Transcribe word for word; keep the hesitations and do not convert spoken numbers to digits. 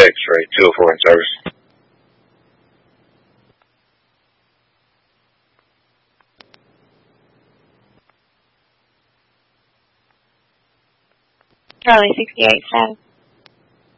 X-ray, two oh four in service. Charlie sixty-eight status.